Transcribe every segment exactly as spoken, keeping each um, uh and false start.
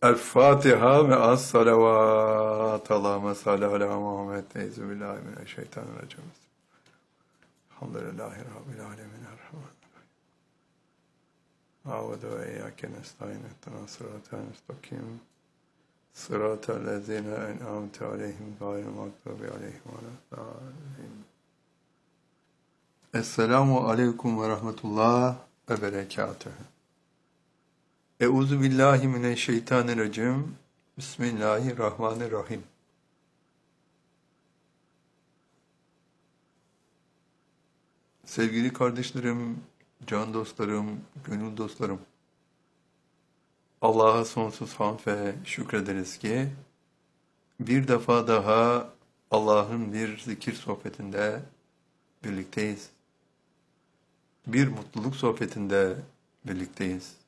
El-Fatiha ve as-salavat. Allahümme salli ala Muhammed. Euzubillahimineşşeytanirracim. Elhamdülillahi Rabbil alemin. A'udu ve iyyake nestaîn. İhdinas sıratal müstakim. Sıratal lezîne en'amte aleyhim gayril mağdûbi aleyhim veleddâllîn. Esselamu aleyküm ve rahmetullah ve berekatühü. Euzu billahi mineşşeytanirracim. Bismillahirrahmanirrahim. Sevgili kardeşlerim, can dostlarım, gönül dostlarım. Allah'a sonsuz hamd ve şükrederiz ki bir defa daha Allah'ın bir zikir sohbetinde birlikteyiz. Bir mutluluk sohbetinde birlikteyiz.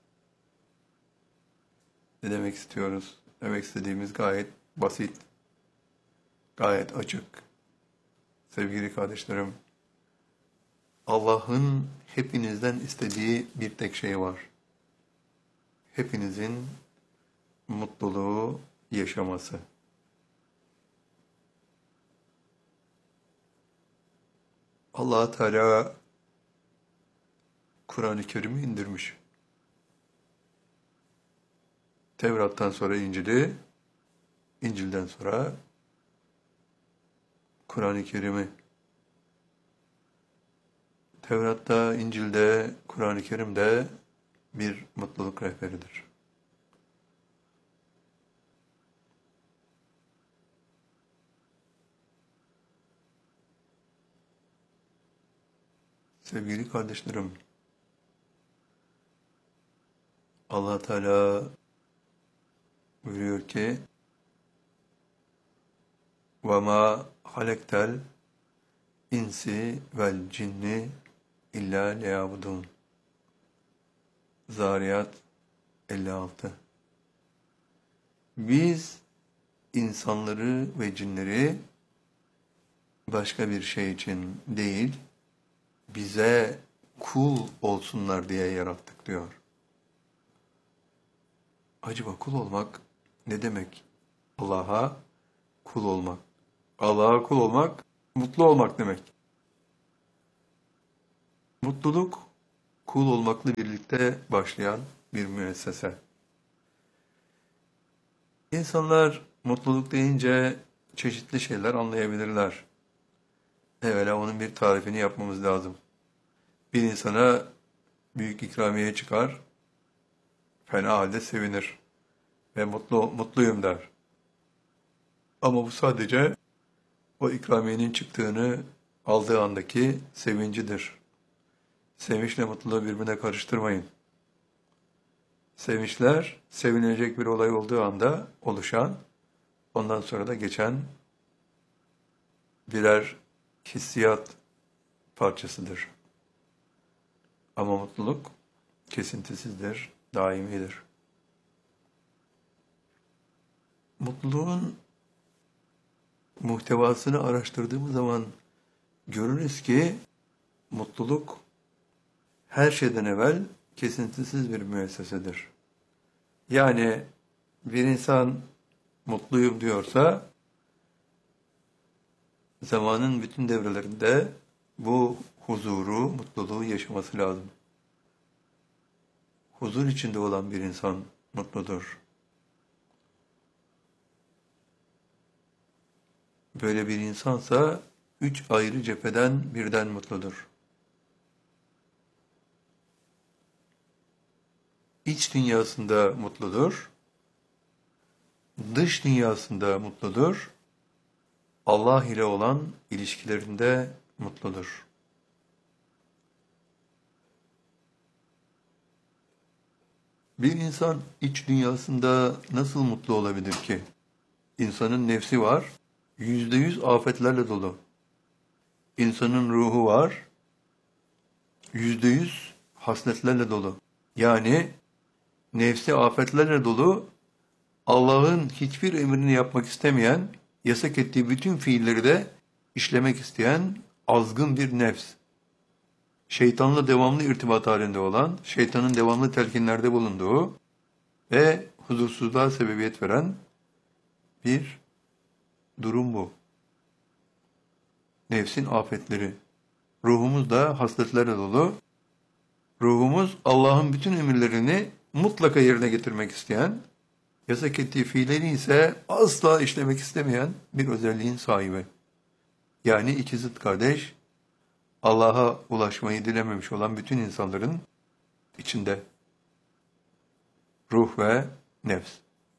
Ne demek istiyoruz? Demek istediğimiz gayet basit, gayet açık. Sevgili kardeşlerim, Allah'ın hepinizden istediği bir tek şey var. Hepinizin mutluluğu yaşaması. Allah Teala Kur'an-ı Kerim'i indirmiş. Tevrat'tan sonra İncil'i, İncil'den sonra Kur'an-ı Kerim'i. Tevrat'ta, İncil'de, Kur'an-ı Kerim'de bir mutluluk rehberidir. Sevgili kardeşlerim, Allah Teala buyuruyor ki وَمَا خَلَقْتَ الْاِنْسِ وَالْجِنِّ اِلَّا لِيَعْبُدُونَ. Zariyat elli altı. Biz insanları ve cinleri başka bir şey için değil, bize kul olsunlar diye yarattık diyor. Acaba kul olmak ne demek? Allah'a kul olmak. Allah'a kul olmak, mutlu olmak demek. Mutluluk, kul olmakla birlikte başlayan bir müessese. İnsanlar mutluluk deyince çeşitli şeyler anlayabilirler. Evvela onun bir tarifini yapmamız lazım. Bir insana büyük ikramiye çıkar, fena halde sevinir ve mutlu mutluyum der. Ama bu sadece o ikramiyenin çıktığını aldığı andaki sevincidir. Sevinçle mutluluğu birbirine karıştırmayın. Sevinçler, sevinilecek bir olay olduğu anda oluşan, ondan sonra da geçen birer hissiyat parçasıdır. Ama mutluluk kesintisizdir, daimidir. Mutluluğun muhtevasını araştırdığımız zaman görürüz ki mutluluk her şeyden evvel kesintisiz bir müessesedir. Yani bir insan mutluyum diyorsa zamanın bütün devrelerinde bu huzuru, mutluluğu yaşaması lazım. Huzur içinde olan bir insan mutludur. Böyle bir insansa üç ayrı cepheden birden mutludur. İç dünyasında mutludur, dış dünyasında mutludur, Allah ile olan ilişkilerinde mutludur. Bir insan iç dünyasında nasıl mutlu olabilir ki? İnsanın nefsi var, yüzde yüz afetlerle dolu. İnsanın ruhu var, yüzde yüz hasletlerle dolu. Yani nefsi afetlerle dolu, Allah'ın hiçbir emrini yapmak istemeyen, yasak ettiği bütün fiilleri de işlemek isteyen azgın bir nefs. Şeytanla devamlı irtibat halinde olan, şeytanın devamlı telkinlerde bulunduğu ve huzursuzluğa sebebiyet veren bir durum bu. Nefsin afetleri. Ruhumuz da hasletlerle dolu. Ruhumuz Allah'ın bütün emirlerini mutlaka yerine getirmek isteyen, yasak ettiği fiilleri ise asla işlemek istemeyen bir özelliğin sahibi. Yani iki zıt kardeş, Allah'a ulaşmayı dilememiş olan bütün insanların içinde. Ruh ve nefs.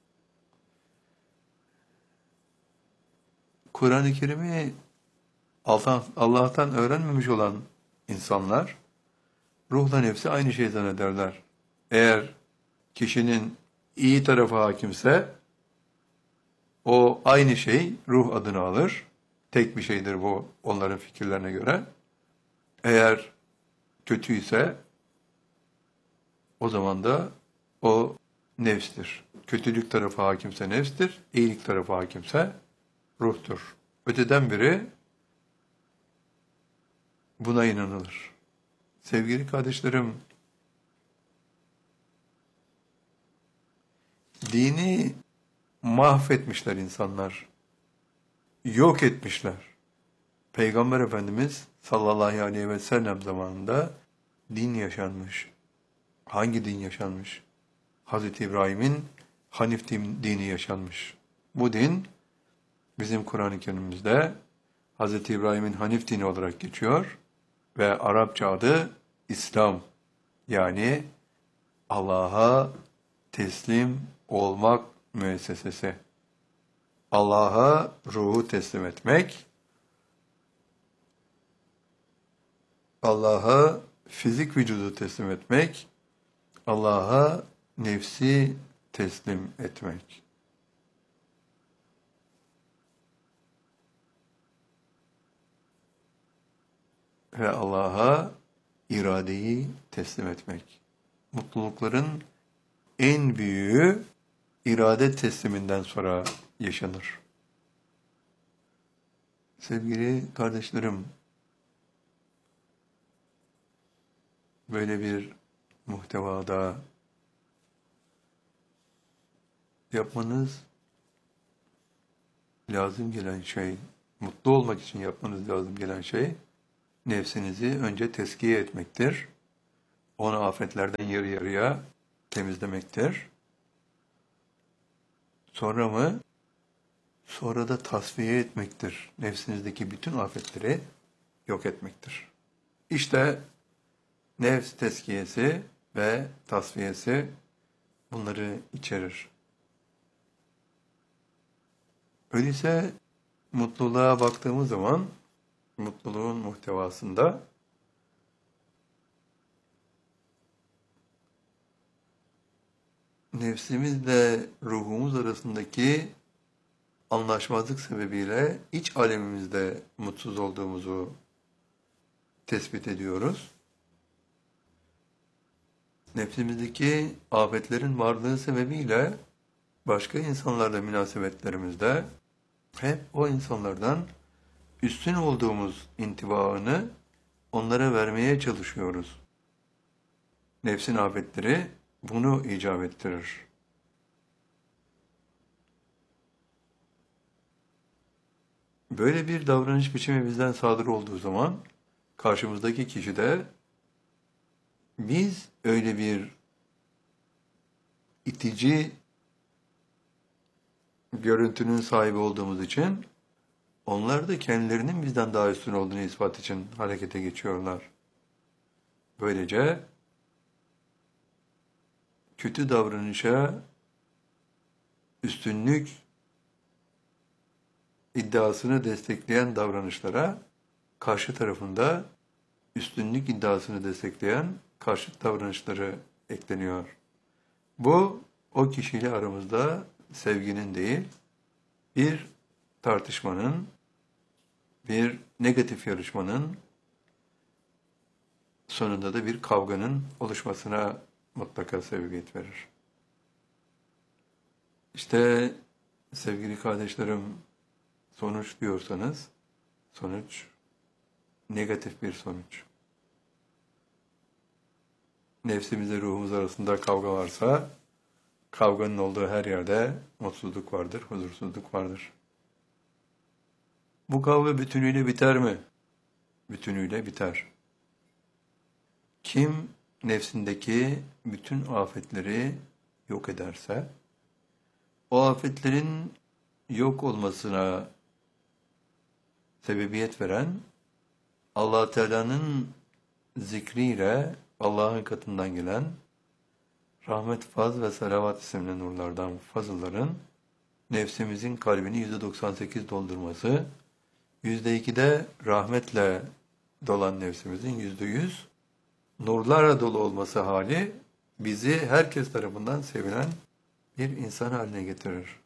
Kur'an-ı Kerim'i Allah'tan öğrenmemiş olan insanlar, ruhla nefsi aynı şey zannederler. Eğer kişinin iyi tarafı hakimse, o aynı şey ruh adını alır. Tek bir şeydir bu onların fikirlerine göre. Eğer kötüyse, o zaman da o nefstir. Kötülük tarafı hakimse nefstir, iyilik tarafı hakimse ruhtur. Öteden biri buna inanılır. Sevgili kardeşlerim, dini mahvetmişler insanlar. Yok etmişler. Peygamber Efendimiz sallallahu aleyhi ve sellem zamanında din yaşanmış. Hangi din yaşanmış? Hazreti İbrahim'in Hanif dini yaşanmış. Bu din bizim Kur'an-ı Kerim'imizde Hazreti İbrahim'in Hanif dini olarak geçiyor ve Arapça adı İslam. Yani Allah'a teslim olmak müessesesi. Allah'a ruhu teslim etmek, Allah'a fizik vücudu teslim etmek, Allah'a nefsi teslim etmek. Ve Allah'a iradeyi teslim etmek. Mutlulukların en büyüğü irade tesliminden sonra yaşanır. Sevgili kardeşlerim, böyle bir muhtevada yapmanız lazım gelen şey, mutlu olmak için yapmanız lazım gelen şey, nefsinizi önce tezkiye etmektir. Onu afetlerden yarı yarıya temizlemektir. Sonra mı? Sonra da tasfiye etmektir. Nefsinizdeki bütün afetleri yok etmektir. İşte nefs tezkiyesi ve tasfiyesi bunları içerir. Öyleyse mutluluğa baktığımız zaman mutluluğun muhtevasında nefsimizle ruhumuz arasındaki anlaşmazlık sebebiyle iç alemimizde mutsuz olduğumuzu tespit ediyoruz. Nefsimizdeki afetlerin varlığı sebebiyle başka insanlarla münasebetlerimizde hep o insanlardan üstün olduğumuz intibaını onlara vermeye çalışıyoruz. Nefsin afetleri bunu icap ettirir. Böyle bir davranış biçimi bizden sadır olduğu zaman karşımızdaki kişi de biz öyle bir itici görüntünün sahibi olduğumuz için onlar da kendilerinin bizden daha üstün olduğunu ispat için harekete geçiyorlar. Böylece kötü davranışa üstünlük iddiasını destekleyen davranışlara karşı tarafında üstünlük iddiasını destekleyen karşıt davranışları ekleniyor. Bu o kişiyle aramızda sevginin değil, bir tartışmanın, bir negatif yarışmanın, sonunda da bir kavganın oluşmasına mutlaka sebebiyet verir. İşte sevgili kardeşlerim, sonuç diyorsanız, sonuç negatif bir sonuç. Nefsimizle ruhumuz arasında kavga varsa, Kavganın olduğu her yerde mutsuzluk vardır, huzursuzluk vardır. Bu kavga bütünüyle biter mi? Bütünüyle biter. Kim nefsindeki bütün afetleri yok ederse, o afetlerin yok olmasına sebebiyet veren Allah Teala'nın zikriyle Allah'ın katından gelen rahmet, faz ve salavat isimli nurlardan fazılların nefsimizin kalbini yüzde doksan sekiz doldurması, yüzde iki de rahmetle dolan nefsimizin yüzde yüz nurlarla dolu olması hali bizi herkes tarafından sevilen bir insan haline getirir.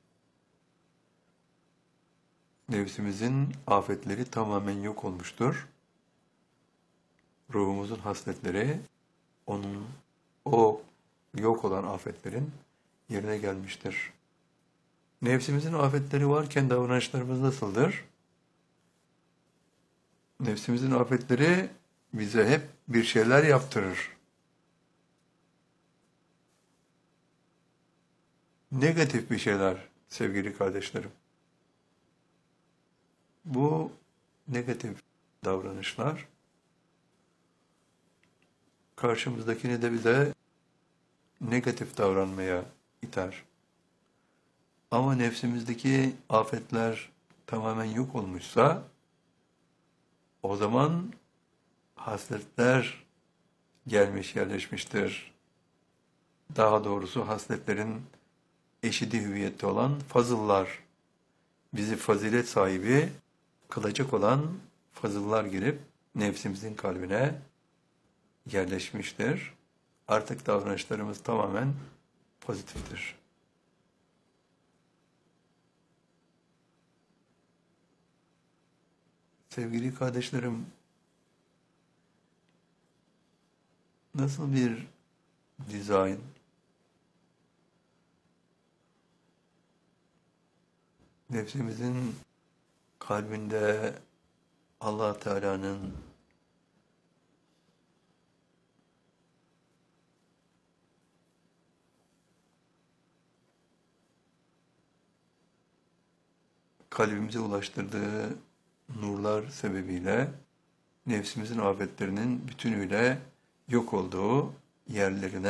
Nefsimizin afetleri tamamen yok olmuştur. Ruhumuzun hasletleri onun o yok olan afetlerin yerine gelmiştir. Nefsimizin afetleri varken davranışlarımız nasıldır? Nefsimizin afetleri bize hep bir şeyler yaptırır. Negatif bir şeyler sevgili kardeşlerim. Bu negatif davranışlar karşımızdakini de bize negatif davranmaya iter. Ama nefsimizdeki afetler tamamen yok olmuşsa o zaman hasletler gelmiş yerleşmiştir. Daha doğrusu hasletlerin eşidi hüviyette olan fazıllar, bizi fazilet sahibi kılacak olan fazıllar girip nefsimizin kalbine yerleşmiştir. Artık davranışlarımız tamamen pozitiftir. Sevgili kardeşlerim, nasıl bir dizayn, nefsimizin kalbinde Allah Teala'nın kalbimize ulaştırdığı nurlar sebebiyle nefsimizin afetlerinin bütünüyle yok olduğu yerlerine